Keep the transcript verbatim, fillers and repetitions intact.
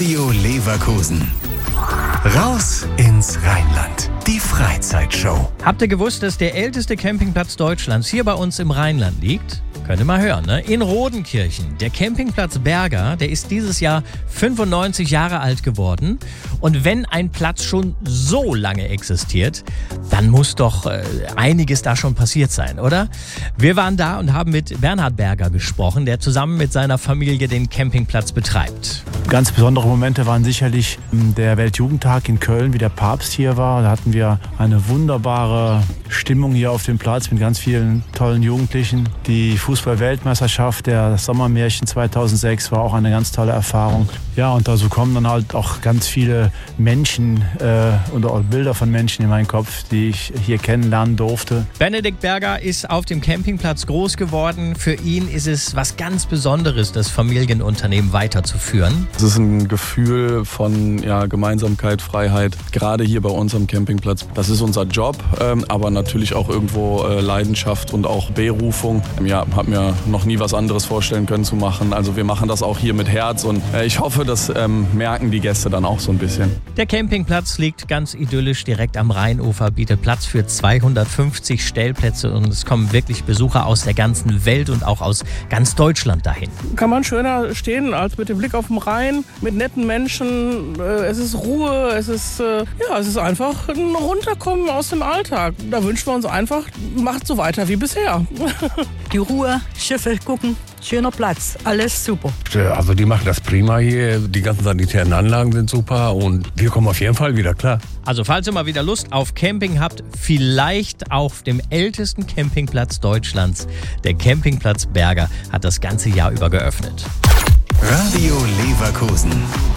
Radio Leverkusen. Raus ins Rheinland. Die Freizeitshow. Habt ihr gewusst, dass der älteste Campingplatz Deutschlands hier bei uns im Rheinland liegt? Könnt ihr mal hören, ne? In Rodenkirchen. Der Campingplatz Berger, der ist dieses Jahr fünfundneunzig Jahre alt geworden. Und wenn ein Platz schon so lange existiert, dann muss doch äh, einiges da schon passiert sein, oder? Wir waren da und haben mit Bernhard Berger gesprochen, der zusammen mit seiner Familie den Campingplatz betreibt. Ganz besondere Momente waren sicherlich der Weltjugendtag in Köln, wie der Papst hier war. Da hatten wir eine wunderbare Stimmung hier auf dem Platz mit ganz vielen tollen Jugendlichen. Die Fußball-Weltmeisterschaft, der Sommermärchen zweitausendsechs war auch eine ganz tolle Erfahrung. Ja, und da so kommen dann halt auch ganz viele Menschen äh, und auch Bilder von Menschen in meinen Kopf, die ich hier kennenlernen durfte. Benedikt Berger ist auf dem Campingplatz groß geworden. Für ihn ist es was ganz Besonderes, das Familienunternehmen weiterzuführen. Es ist ein Gefühl von ja, Gemeinsamkeit, Freiheit, gerade hier bei uns am Campingplatz. Das ist unser Job, ähm, aber natürlich auch irgendwo äh, Leidenschaft und auch Berufung. Ähm, ja, habe mir noch nie was anderes vorstellen können zu machen. Also wir machen das auch hier mit Herz und äh, ich hoffe, das ähm, merken die Gäste dann auch so ein bisschen. Der Campingplatz liegt ganz idyllisch direkt am Rheinufer, bietet Platz für zweihundertfünfzig Stellplätze und es kommen wirklich Besucher aus der ganzen Welt und auch aus ganz Deutschland dahin. Kann man schöner stehen als mit dem Blick auf den Rhein, mit netten Menschen. Es ist Ruhe, es ist, ja, es ist einfach ein Runterkommen aus dem Alltag. Da wünschen wir uns einfach, macht so weiter wie bisher. Die Ruhe, Schiffe gucken, schöner Platz, alles super. Also die machen das prima hier, die ganzen sanitären Anlagen sind super und wir kommen auf jeden Fall wieder, klar. Also falls ihr mal wieder Lust auf Camping habt, vielleicht auf dem ältesten Campingplatz Deutschlands. Der Campingplatz Berger hat das ganze Jahr über geöffnet. Radio Leverkusen.